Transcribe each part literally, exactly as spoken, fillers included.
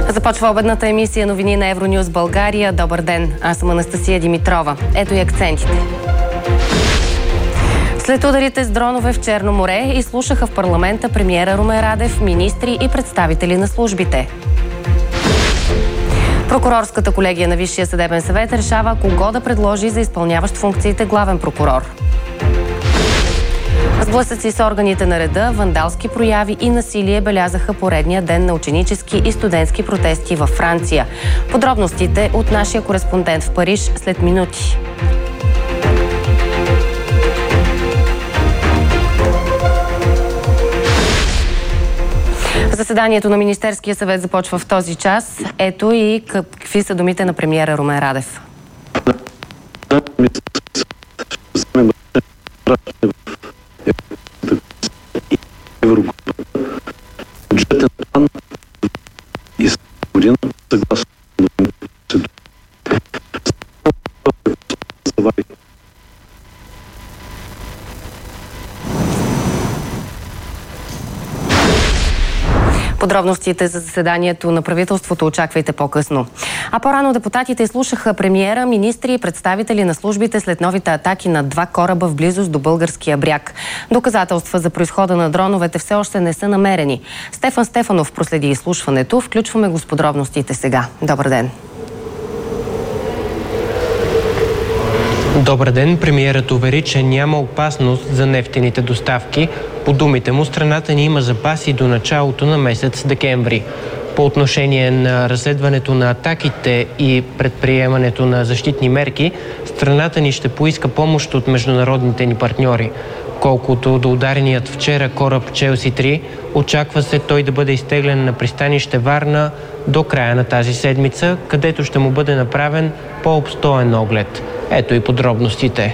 Започва обедната емисия новини на Евронюс България. Добър ден, аз съм Анастасия Димитрова. Ето и акцентите. След ударите с дронове в Черно море изслушаха в парламента премиера Румен Радев, министри и представители на службите. Прокурорската колегия на Висшия съдебен съвет решава кого да предложи за изпълняващ функциите главен прокурор. Сблъсъци с органите на реда, вандалски прояви и насилие белязаха поредния ден на ученически и студентски протести във Франция. Подробностите от нашия кореспондент в Париж след минути. Заседанието на Министерския съвет започва в този час. Ето и какви са думите на премиера Румен Радев. Бюджетен план и година съгласно Подробностите за заседанието на правителството очаквайте по-късно. А по-рано депутатите изслушаха премиера, министри и представители на службите след новите атаки на два кораба в близост до българския бряг. Доказателства за произхода на дроновете все още не са намерени. Стефан Стефанов проследи изслушването. Включваме го с подробностите сега. Добър ден! Добър ден! Премиерът увери, че няма опасност за нефтените доставки. По думите му, страната ни има запаси до началото на месец декември. По отношение на разследването на атаките и предприемането на защитни мерки, страната ни ще поиска помощ от международните ни партньори. Колкото до удареният вчера кораб Челси три, очаква се той да бъде изтеглен на пристанище Варна до края на тази седмица, където ще му бъде направен по-обстоен оглед. Ето и подробностите.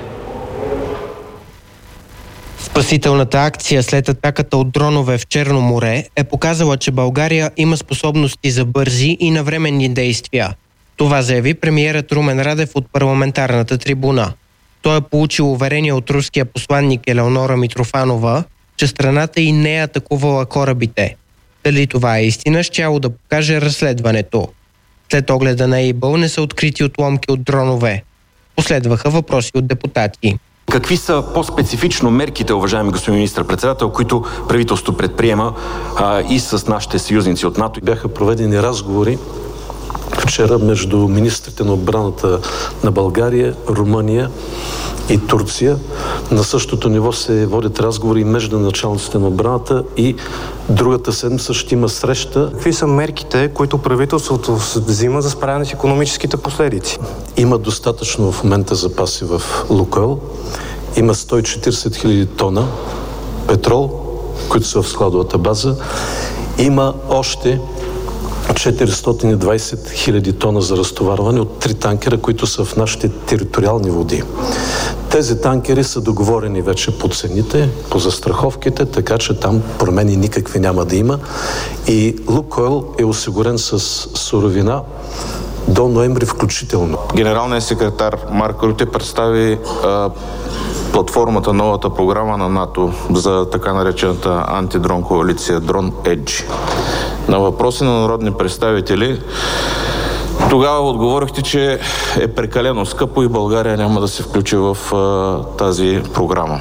Спасителната акция след атаката от дронове в Черно море е показала, че България има способности за бързи и навременни действия. Това заяви премиерът Румен Радев от парламентарната трибуна. Той е получил уверение от руския посланник Елеонора Митрофанова, че страната й не е атакувала корабите. Дали това е истина, щяло да покаже разследването. След огледа на Ейбъл не са открити отломки от дронове. Последваха въпроси от депутати. Какви са по-специфично мерките, уважаеми господин министър-председател, които правителството предприема а, и с нашите съюзници от НАТО? Бяха проведени разговори вчера между министрите на отбраната на България, Румъния и Турция. На същото ниво се водят разговори между началниците на отбраната и другата седмица ще има среща. Какви са мерките, които правителството взима за справяне с икономическите последици? Има достатъчно в момента запаси в Лукойл. Има сто и четиридесет хиляди тона петрол, които са в складовата база. Има още четиристотин и двадесет хиляди тона за разтоварване от три танкера, които са в нашите териториални води. Тези танкери са договорени вече по цените, по застраховките, така че там промени никакви няма да има. И Лукойл е осигурен с суровина до ноември включително. Генералният секретар Марк Рюте представи а, платформата, новата програма на НАТО за така наречената антидрон коалиция Drone Edge. На въпроси на народни представители тогава отговорихте, че е прекалено скъпо и България няма да се включи в а, тази програма.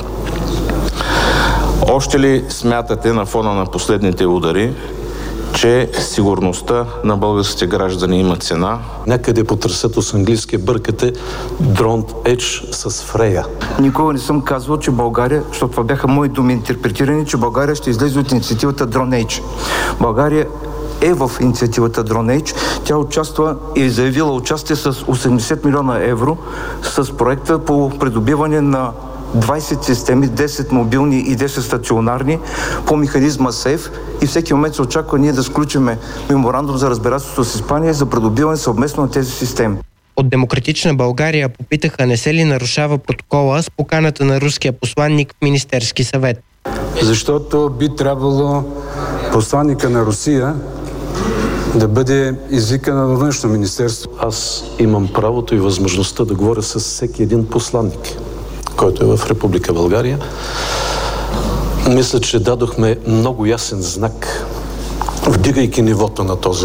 Още ли смятате на фона на последните удари, че сигурността на българските граждани има цена? Някъде по трасето с английски бъркате Drone Edge с Фрея. Никога не съм казвал, че България, защото това бяха мои думи интерпретирани, че България ще излезе от инициативата Drone Edge. България е в инициативата Drone Edge. Тя участва и е заявила участие с осемдесет милиона евро с проекта по придобиване на двадесет системи, десет мобилни и десет стационарни по механизма СЕЙФ и всеки момент се очаква ние да сключиме меморандум за разбирателство с Испания за придобиване съвместно на тези системи. От Демократична България попитаха не се ли нарушава протокола с поканата на руския посланник в Министерски съвет. Защото би трябвало посланника на Русия да бъде извикана във Външно министерство. Аз имам правото и възможността да говоря с всеки един посланник, който е в Република България. Мисля, че дадохме много ясен знак, вдигайки нивото на този